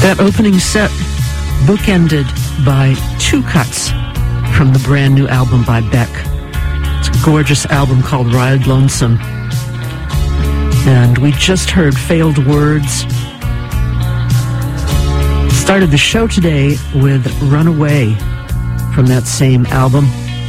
That opening set bookended by two cuts from the brand new album by Beck. It's a gorgeous album called Ride Lonesome. And we just heard Failed Words. Started the show today with Runaway from that same album.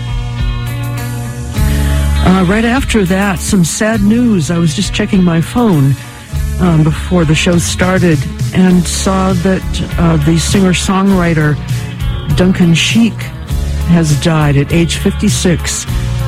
Right after that, some sad news. I was just checking my phone before the show started and saw that the singer-songwriter Duncan Sheik has died at age 56.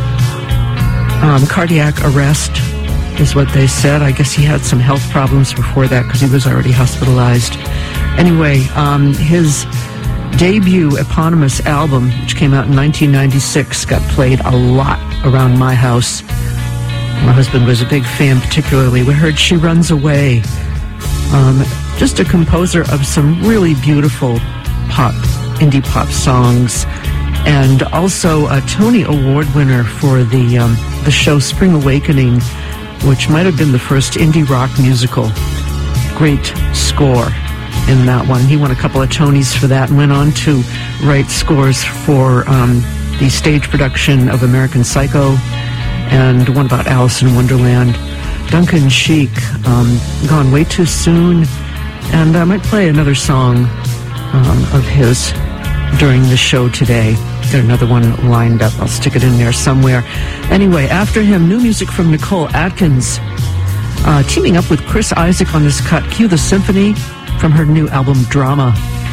Cardiac arrest is what they said. I guess he had some health problems before that because he was already hospitalized. Anyway, his debut eponymous album, which came out in 1996, got played a lot around my house. My husband was a big fan, particularly. We heard She Runs Away. Just a composer of some really beautiful pop, indie pop songs, and also a Tony Award winner for the show Spring Awakening, which might have been the first indie rock musical. Great score in that one. He won a couple of Tonys for that and went on to write scores for the stage production of American Psycho and one about Alice in Wonderland. Duncan Sheik, gone way too soon, and I might play another song of his during the show today. Got another one lined up. I'll stick it in there somewhere. Anyway, after him, new music from Nicole Atkins, teaming up with Chris Isaak on this cut. Cue the Symphony from her new album, Drama.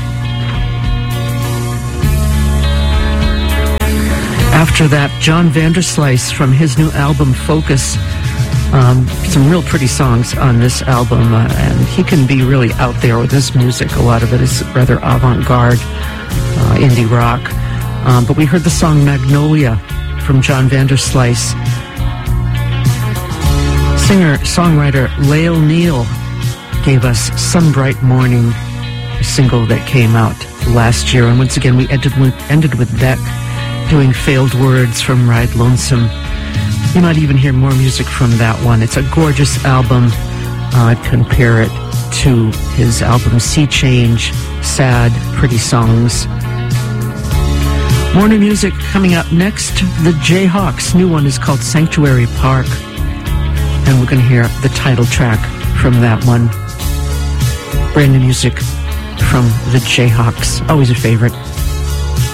After that, John Vanderslice from his new album, Focus. Some real pretty songs on this album, and he can be really out there with his music. A lot of it is rather avant-garde indie rock. But we heard the song Magnolia from John Vanderslice. Singer-songwriter Lael Neal gave us Some Bright Morning, a single that came out last year. And once again, we ended with Beck doing Failed Words from Ride Lonesome. You might even hear more music from that one. It's a gorgeous album. I'd compare it to his album Sea Change. Sad, pretty songs. More new music coming up next. The Jayhawks' new one is called Sanctuary Park. And we're going to hear the title track from that one. Brand new music from the Jayhawks. Always a favorite.